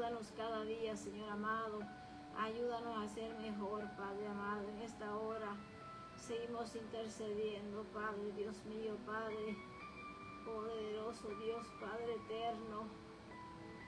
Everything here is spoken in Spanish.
Ayúdanos cada día, Señor amado. Ayúdanos a ser mejor, Padre amado, en esta hora. Seguimos intercediendo, Padre, Dios mío, Padre poderoso, Dios Padre eterno.